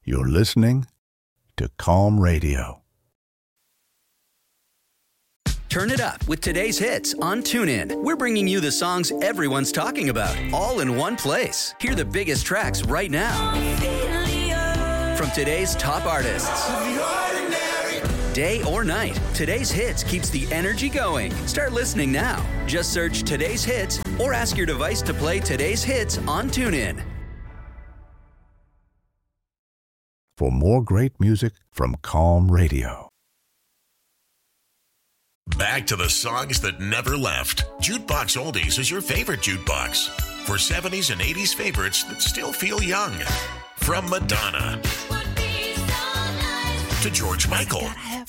You're listening to Calm Radio. Turn it up with today's hits on TuneIn. We're bringing you the songs everyone's talking about, all in one place. Hear the biggest tracks right now from today's top artists. Day or night, today's hits keeps the energy going. Start listening now. Just search today's hits or ask your device to play today's hits on TuneIn. For more great music from Calm Radio. Back to the songs that never left. Jukebox Oldies is your favorite jukebox for 70s and 80s favorites that still feel young. From Madonna to George Michael